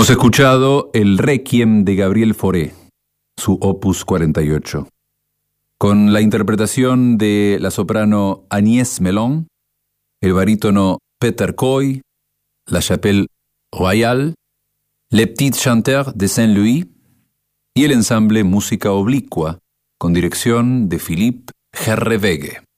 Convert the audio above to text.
Hemos escuchado el Requiem de Gabriel Fauré, su opus 48, con la interpretación de la soprano Agnès Melon, el barítono Peter Coy, la Chapelle Royale, Les Petits Chanteurs de Saint-Louis y el ensamble Música Oblicua, con dirección de Philippe Gerrewege.